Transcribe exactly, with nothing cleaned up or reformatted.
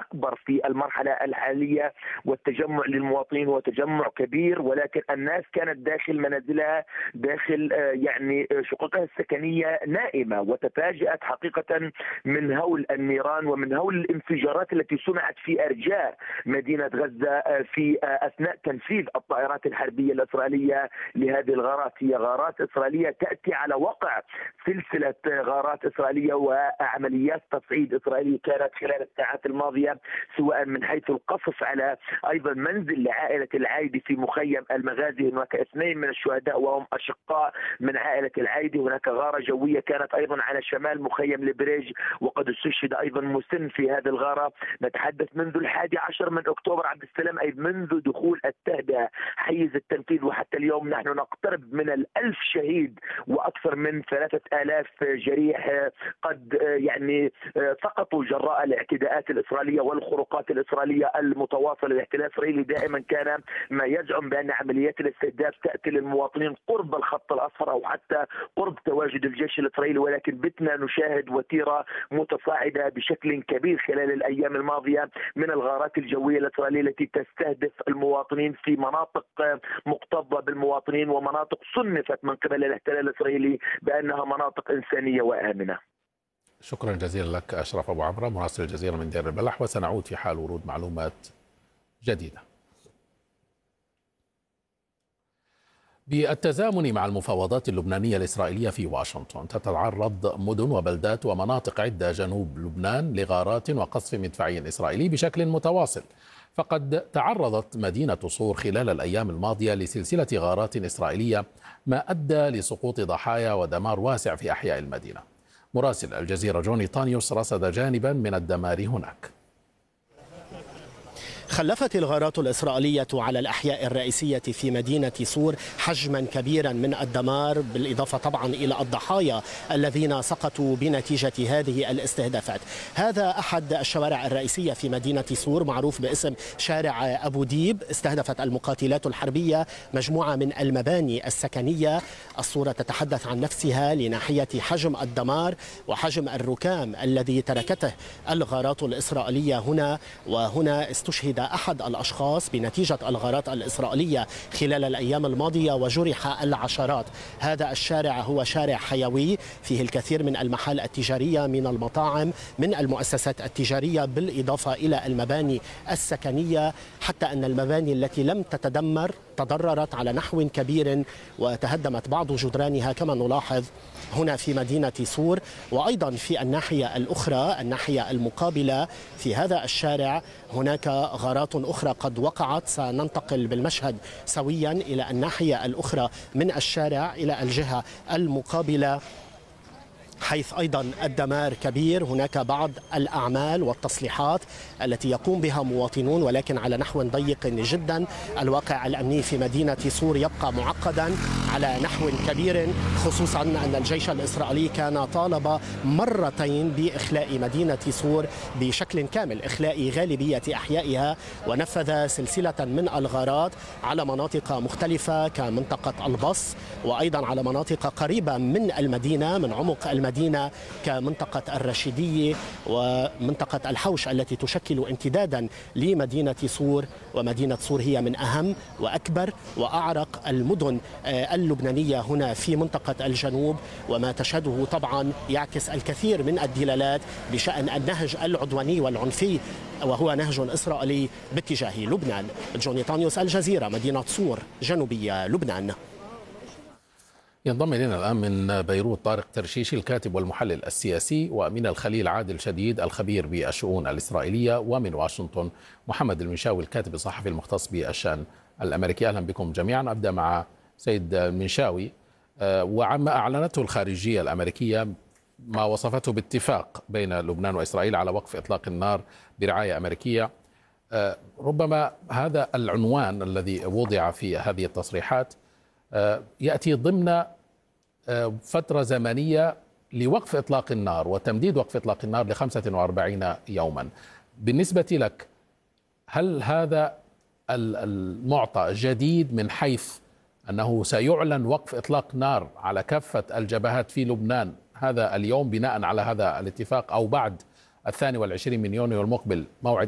أكبر في المرحلة الحالية، والتجمع للمواطنين هو تجمع كبير، ولكن الناس كانت داخل منازلها، داخل يعني شققها السكنية نائمة، وتفاجأت حقيقة من هول النيران ومن هول الانفجارات التي صنعت في أرجاء مدينة غزة في أثناء تنفيذ الطائرات الحربية الإسرائيلية لهذه الغارات. هي غارات إسرائيلية تأتي على وقع سلسلة غارات إسرائيلية وعمليات تصعيد إسرائيلية كانت خلال الساعات الماضية، سواء من حيث القصف على أيضا منزل لعائلة العايدي في مخيم المغازي. هناك اثنين من الشهداء وهم أشقاء من عائلة العايدي. هناك غارة جوية كانت أيضا على شمال مخيم البريج، وقد استشهد أيضا مسن في هذه الغارة. نتحدث منذ الحادي عشر من أكتوبر عبد السلام، أي منذ دخول التهدئة حيز التنفيذ، وحتى اليوم نحن نقترب من الألف شهيد وأكثر من ثلاثة آلاف جريح قد يعني سقطوا جراء الاعتداءات الإسرائيلية والخروقات الإسرائيلية المتواصلة. الاحتلال الإسرائيلي دائما كان ما يزعم بأن عمليات الاستهداف تأتي للمواطنين قرب الخط الأصفر أو حتى قرب تواجد الجيش الإسرائيلي، ولكن بتنا نشاهد وتيرة متصاعدة بشكل كبير خلال الأيام الماضية من الغارات الجوية الإسرائيلية التي تستهدف المواطنين في مناطق مكتظة بالمواطنين ومناطق صنفت من قبل الاحتلال الإسرائيلي بأنها مناطق إنسانية وآمنة. شكرا جزيلا لك أشرف أبو عمرو مراسل الجزيرة من دير البلح، وسنعود في حال ورود معلومات جديدة. بالتزامن مع المفاوضات اللبنانية الإسرائيلية في واشنطن، تتعرض مدن وبلدات ومناطق عدة جنوب لبنان لغارات وقصف مدفعي إسرائيلي بشكل متواصل. فقد تعرضت مدينة صور خلال الأيام الماضية لسلسلة غارات إسرائيلية، ما أدى لسقوط ضحايا ودمار واسع في أحياء المدينة. مراسل الجزيرة جوني طانيوس رصد جانبا من الدمار هناك. خلفت الغارات الإسرائيلية على الأحياء الرئيسية في مدينة صور حجما كبيرا من الدمار، بالإضافة طبعا إلى الضحايا الذين سقطوا بنتيجة هذه الاستهدافات. هذا أحد الشوارع الرئيسية في مدينة صور، معروف باسم شارع أبو ديب. استهدفت المقاتلات الحربية مجموعة من المباني السكنية. الصورة تتحدث عن نفسها لناحية حجم الدمار وحجم الركام الذي تركته الغارات الإسرائيلية هنا. وهنا استشهد أحد الأشخاص بنتيجة الغارات الإسرائيلية خلال الأيام الماضية وجرح العشرات. هذا الشارع هو شارع حيوي فيه الكثير من المحال التجارية، من المطاعم، من المؤسسات التجارية، بالإضافة إلى المباني السكنية، حتى أن المباني التي لم تتدمر تضررت على نحو كبير وتهدمت بعض جدرانها كما نلاحظ هنا في مدينة صور. وأيضا في الناحية الأخرى، الناحية المقابلة في هذا الشارع، هناك غارات أخرى قد وقعت. سننتقل بالمشهد سويا إلى الناحية الأخرى من الشارع إلى الجهة المقابلة، حيث أيضا الدمار كبير. هناك بعض الأعمال والتصليحات التي يقوم بها مواطنون، ولكن على نحو ضيق جدا. الواقع الأمني في مدينة صور يبقى معقدا على نحو كبير، خصوصا أن الجيش الإسرائيلي كان طالب مرتين بإخلاء مدينة صور بشكل كامل، إخلاء غالبية أحيائها، ونفذ سلسلة من الغارات على مناطق مختلفة كمنطقة البص، وأيضا على مناطق قريبة من المدينة من عمق المدينة كمنطقة الرشيدية ومنطقة الحوش التي تشكل امتدادا لمدينة صور. ومدينة صور هي من أهم وأكبر وأعرق المدن اللبنانية هنا في منطقة الجنوب، وما تشهده طبعا يعكس الكثير من الدلالات بشأن النهج العدواني والعنفي، وهو نهج إسرائيلي باتجاه لبنان. جوني طانيوس، الجزيرة، مدينة صور، جنوبية لبنان. ينضم إلينا الآن من بيروت طارق ترشيشي الكاتب والمحلل السياسي، ومن الخليل عادل شديد الخبير بالشؤون الإسرائيلية، ومن واشنطن محمد المنشاوي الكاتب الصحفي المختص بالشأن الأمريكي. أهلا بكم جميعا. أبدأ مع سيد المنشاوي، وعما أعلنته الخارجية الأمريكية ما وصفته باتفاق بين لبنان وإسرائيل على وقف إطلاق النار برعاية أمريكية، ربما هذا العنوان الذي وضع في هذه التصريحات يأتي ضمن فترة زمنية لوقف إطلاق النار وتمديد وقف إطلاق النار لخمسة وأربعين يوما. بالنسبة لك، هل هذا المعطى جديد من حيث أنه سيعلن وقف إطلاق نار على كافة الجبهات في لبنان هذا اليوم بناء على هذا الاتفاق، أو بعد الثاني والعشرين من يونيو المقبل موعد